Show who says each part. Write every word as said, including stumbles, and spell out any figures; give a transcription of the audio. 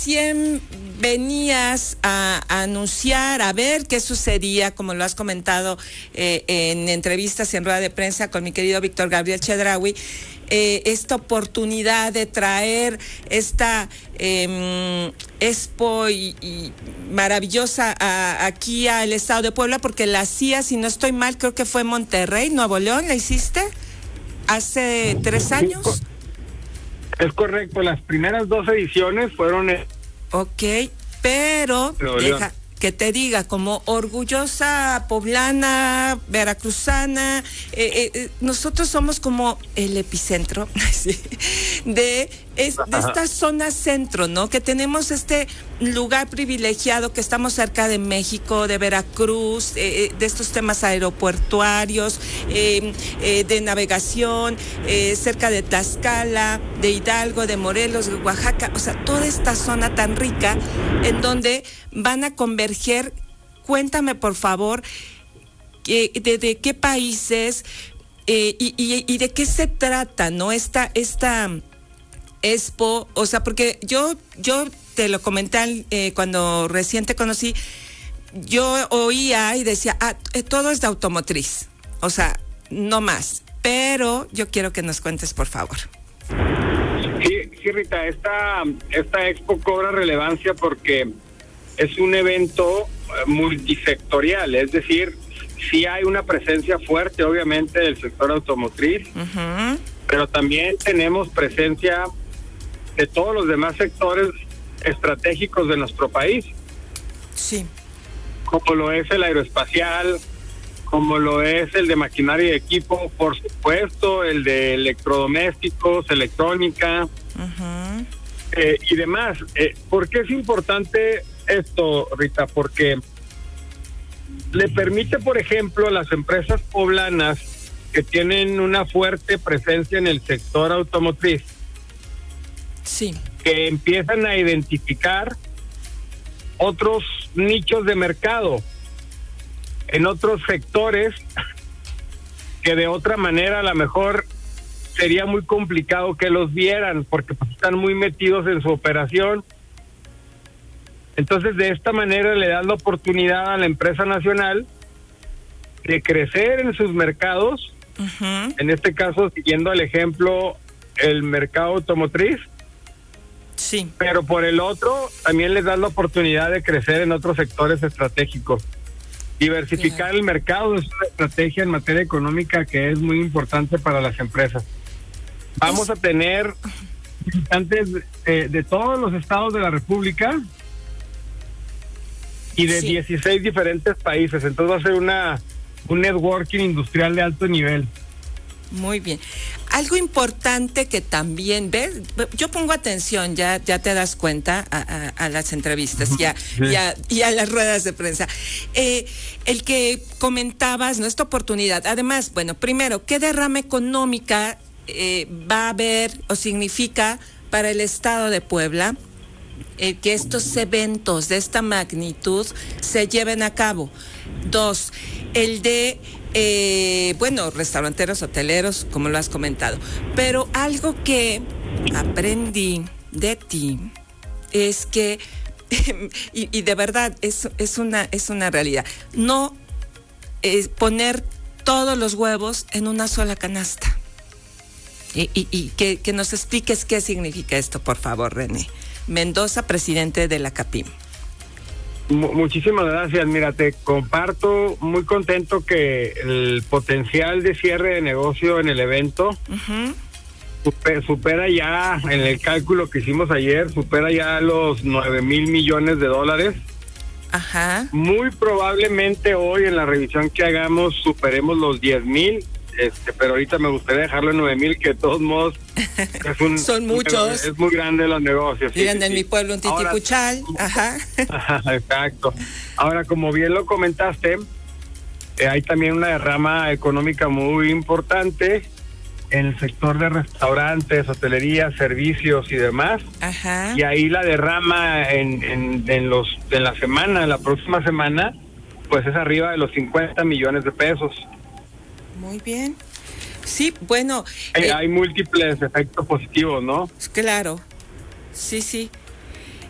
Speaker 1: recién venías a, a anunciar, a ver qué sucedía, como lo has comentado eh, en entrevistas y en rueda de prensa con mi querido Víctor Gabriel Chedraui, eh, esta oportunidad de traer esta eh, expo y, y maravillosa a, aquí al estado de Puebla, porque la hacía, si no estoy mal, creo que fue en Monterrey, Nuevo León, ¿la hiciste? ¿Hace tres años?
Speaker 2: Es correcto, las primeras dos ediciones fueron... En...
Speaker 1: Ok, pero deja que te diga, como orgullosa poblana, veracruzana, eh, eh, nosotros somos como el epicentro ¿sí? de, es, de esta zona centro, ¿no? Que tenemos este lugar privilegiado, que estamos cerca de México, de Veracruz, eh, de estos temas aeropuertuarios, eh, eh, de navegación, eh, cerca de Tlaxcala, de Hidalgo, de Morelos, de Oaxaca, o sea, toda esta zona tan rica en donde van a converger. Cuéntame, por favor, eh, de, de qué países eh, y, y, y de qué se trata, ¿no? Esta, esta expo, o sea, porque yo, yo te lo comenté eh, cuando recién te conocí, yo oía y decía, ah, todo es de automotriz, o sea, no más, pero yo quiero que nos cuentes, por favor.
Speaker 2: Sí, sí, Rita, esta, esta expo cobra relevancia porque es un evento multisectorial, es decir, sí hay una presencia fuerte, obviamente, del sector automotriz, uh-huh. pero también tenemos presencia de todos los demás sectores estratégicos de nuestro país.
Speaker 1: Sí.
Speaker 2: Como lo es el aeroespacial, como lo es el de maquinaria y equipo, por supuesto, el de electrodomésticos, electrónica, uh-huh. eh, y demás. Eh, ¿Por qué es importante esto, Rita? Porque le permite, por ejemplo, a las empresas poblanas que tienen una fuerte presencia en el sector automotriz,
Speaker 1: sí,
Speaker 2: que empiezan a identificar otros nichos de mercado en otros sectores que de otra manera a lo mejor sería muy complicado que los vieran porque pues, están muy metidos en su operación. Entonces, de esta manera le dan la oportunidad a la empresa nacional de crecer en sus mercados, uh-huh. en este caso, siguiendo el ejemplo, el mercado automotriz,
Speaker 1: sí.
Speaker 2: pero por el otro, también les dan la oportunidad de crecer en otros sectores estratégicos. Diversificar claro. el mercado es una estrategia en materia económica que es muy importante para las empresas. Vamos es... a tener visitantes de, de todos los estados de la República y de sí. dieciséis diferentes países, entonces va a ser una un networking industrial de alto nivel.
Speaker 1: Muy bien. Algo importante que también, ¿ves? Yo pongo atención, ya ya te das cuenta a, a, a las entrevistas ya, sí. y, a, y a las ruedas de prensa. Eh, el que comentabas, ¿no? Esta oportunidad. Además, bueno, primero, ¿qué derrama económica eh, va a haber o significa para el estado de Puebla eh, que estos eventos de esta magnitud se lleven a cabo? Dos, el de Eh, bueno, restauranteros, hoteleros, como lo has comentado, pero algo que aprendí de ti es que y, y de verdad es, es una es una realidad, no eh, poner todos los huevos en una sola canasta. Y, y, y que, que nos expliques qué significa esto, por favor, René Mendoza, presidente de la CAPIM.
Speaker 2: Muchísimas gracias. Mira, te comparto, muy contento que el potencial de cierre de negocio en el evento uh-huh. super, supera ya, en el cálculo que hicimos ayer, supera ya los nueve mil millones de dólares.
Speaker 1: Ajá.
Speaker 2: Muy probablemente hoy en la revisión que hagamos superemos los diez mil. Este, pero ahorita me gustaría dejarlo en nueve mil, que de todos modos es un,
Speaker 1: son muchos.
Speaker 2: Es muy grande los negocios.
Speaker 1: Digan
Speaker 2: sí,
Speaker 1: en
Speaker 2: sí.
Speaker 1: mi pueblo un titipuchal. Ajá.
Speaker 2: Ajá. Exacto. Ahora, como bien lo comentaste, eh, hay también una derrama económica muy importante en el sector de restaurantes, hotelería, servicios y demás.
Speaker 1: Ajá.
Speaker 2: Y ahí la derrama en, en, en los en la semana, la próxima semana, pues es arriba de los cincuenta millones de pesos.
Speaker 1: Muy bien. Sí, bueno.
Speaker 2: Eh, eh, hay múltiples efectos positivos, ¿no?
Speaker 1: Claro. Sí, sí.